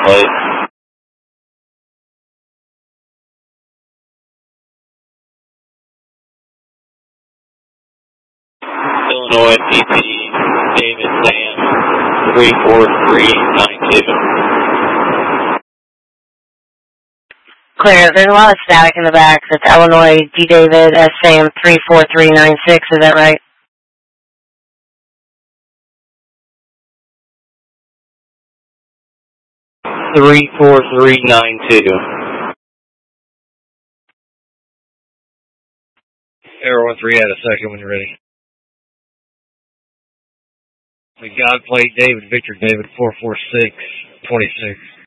plate. Illinois PP, David Sam, 34392. Clear. There's a lot of static in the back. That's Illinois D. David S. Sam 34396. Is that right? Three 4392. Air 13 out a second when you're ready. The God plate David Victor David 44626.